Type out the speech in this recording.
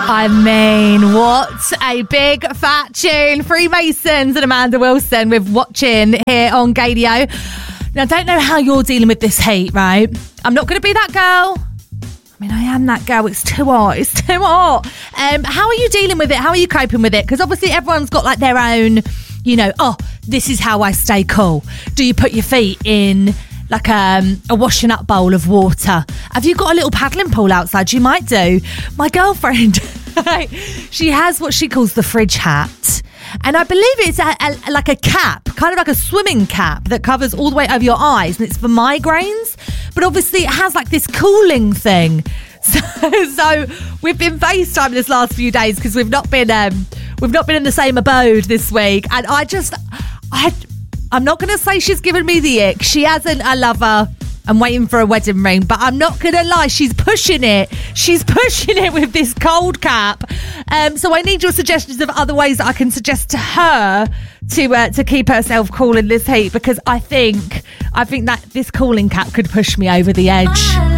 I mean, what a big fat tune. Freemasons and Amanda Wilson with Watching here on Gadio. Now, I don't know how you're dealing with this heat, right? I'm not going to be that girl. I mean, I am that girl. It's too hot. It's too hot. How are you dealing with it? How are you coping with it? Because obviously everyone's got like their own, this is how I stay cool. Do you put your feet in like a washing up bowl of water? Have you got a little paddling pool outside? You might do. My girlfriend, she has what she calls the fridge hat. And I believe it's like a cap, kind of like a swimming cap that covers all the way over your eyes, and it's for migraines. But obviously it has like this cooling thing. So we've been FaceTime this last few days because we've not been in the same abode this week. And I'm not going to say she's given me the ick. She hasn't. I love her. I'm waiting for a wedding ring, but I'm not going to lie. She's pushing it. She's pushing it with this cold cap. So I need your suggestions of other ways that I can suggest to her to keep herself cool in this heat, because I think that this cooling cap could push me over the edge.